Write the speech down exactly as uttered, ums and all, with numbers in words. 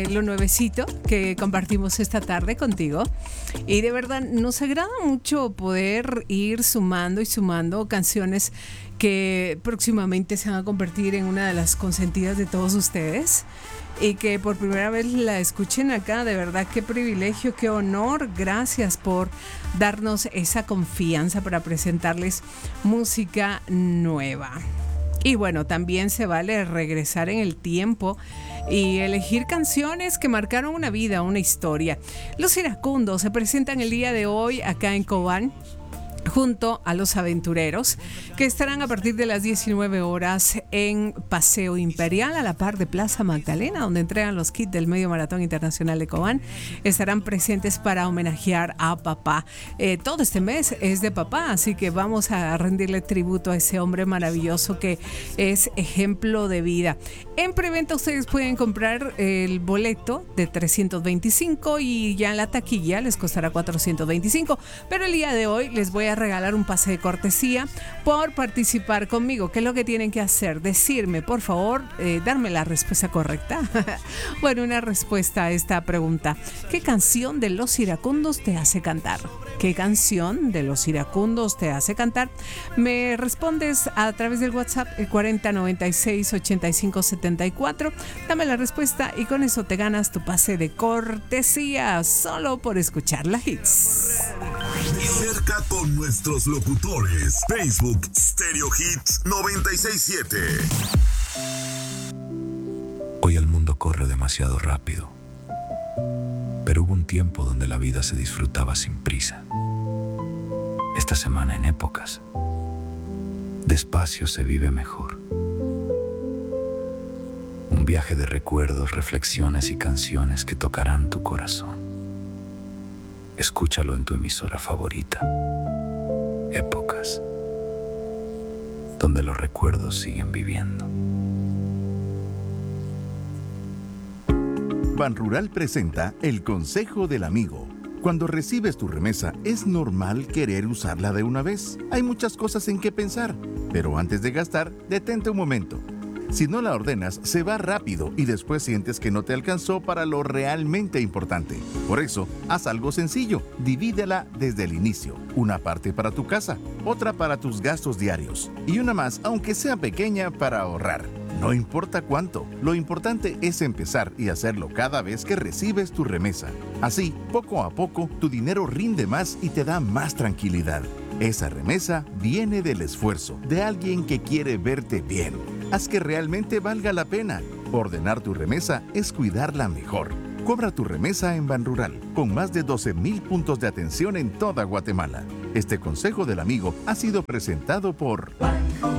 Lo nuevecito que compartimos esta tarde contigo, y de verdad nos agrada mucho poder ir sumando y sumando canciones que próximamente se van a convertir en una de las consentidas de todos ustedes y que por primera vez la escuchen acá. De verdad, qué privilegio, qué honor. Gracias por darnos esa confianza para presentarles música nueva. Y bueno, también se vale regresar en el tiempo y elegir canciones que marcaron una vida, una historia. Los Iracundos se presentan el día de hoy acá en Cobán, junto a Los Aventureros, que estarán a partir de las diecinueve horas en Paseo Imperial, a la par de Plaza Magdalena, donde entregan los kits del Medio Maratón Internacional de Cobán. Estarán presentes para homenajear a papá. Eh, todo este mes es de papá, así que vamos a rendirle tributo a ese hombre maravilloso que es ejemplo de vida. En preventa ustedes pueden comprar el boleto de trescientos veinticinco y ya en la taquilla les costará cuatrocientos veinticinco, pero el día de hoy les voy a regalar un pase de cortesía por participar conmigo. ¿Qué es lo que tienen que hacer? Decirme, por favor, eh, darme la respuesta correcta. Bueno, una respuesta a esta pregunta. ¿Qué canción de Los Iracundos te hace cantar? ¿Qué canción de Los Iracundos te hace cantar? Me respondes a través del WhatsApp, el cuarenta noventa y seis ochenta y cinco setenta y cuatro. Dame la respuesta y con eso te ganas tu pase de cortesía solo por escuchar la hits. Cerca con nuestros locutores. Facebook Stereo Hits noventa y seis punto siete. Hoy el mundo corre demasiado rápido, pero hubo un tiempo donde la vida se disfrutaba sin prisa. Esta semana en Épocas, despacio se vive mejor. Un viaje de recuerdos, reflexiones y canciones que tocarán tu corazón. Escúchalo en tu emisora favorita. Épocas, donde los recuerdos siguen viviendo. Banrural presenta el Consejo del Amigo. Cuando recibes tu remesa, es normal querer usarla de una vez. Hay muchas cosas en que pensar, pero antes de gastar, detente un momento. Si no la ordenas, se va rápido y después sientes que no te alcanzó para lo realmente importante. Por eso, haz algo sencillo. Divídela desde el inicio. Una parte para tu casa, otra para tus gastos diarios y una más, aunque sea pequeña, para ahorrar. No importa cuánto, lo importante es empezar y hacerlo cada vez que recibes tu remesa. Así, poco a poco, tu dinero rinde más y te da más tranquilidad. Esa remesa viene del esfuerzo de alguien que quiere verte bien. Haz que realmente valga la pena. Ordenar tu remesa es cuidarla mejor. Cobra tu remesa en Banrural, con más de doce mil puntos de atención en toda Guatemala. Este consejo del amigo ha sido presentado por Banco